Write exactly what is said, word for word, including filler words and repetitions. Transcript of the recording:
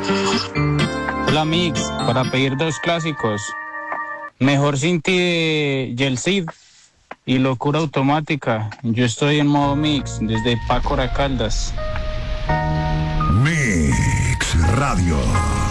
Hola Mix, para pedir dos clásicos. Mejor sin ti de Yelcid y Locura Automática. Yo estoy en modo Mix desde Pácora Caldas. Mix Radio.